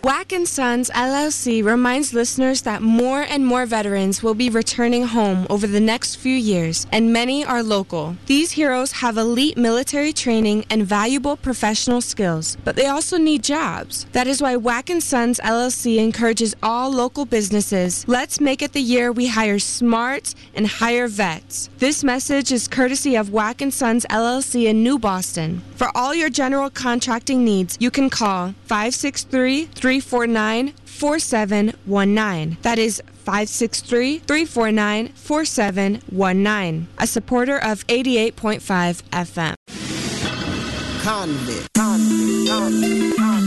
Wack & Sons LLC reminds listeners that more and more veterans will be returning home over the next few years, and many are local. These heroes have elite military training and valuable professional skills, but they also need jobs. That is why Wack & Sons LLC encourages all local businesses. Let's make it the year we hire smart and hire vets. This message is courtesy of Wack & Sons LLC in New Boston. For all your general contracting needs, you can call 563-349-4719. That is 563-349-4719. A supporter of 88.5 FM. Convict.